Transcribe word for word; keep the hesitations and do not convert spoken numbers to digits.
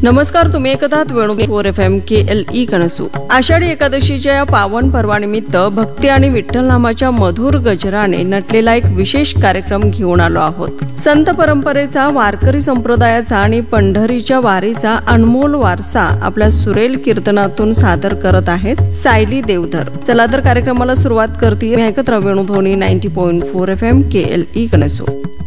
नमस्कार, तुम्ही ऐकत आहात वेणू फोर एफ एम के एल ई कणसू. आषाढी एकादशीच्या या पावन पर्वानिमित्त भक्ती आणि विठ्ठल नामाच्या मधुर गजराने नटलेला एक विशेष कार्यक्रम घेऊन आलो आहोत. संत परंपरेचा, वारकरी संप्रदायाचा आणि पंढरीच्या वारीचा अनमोल वारसा आपल्या सुरेल कीर्तनातून सादर करत आहेत सायली देवधर. चला तर कार्यक्रमाला सुरुवात करते. ऐकत राहा वेणू ध्वनी ninety point four F M के एल ई कणसू.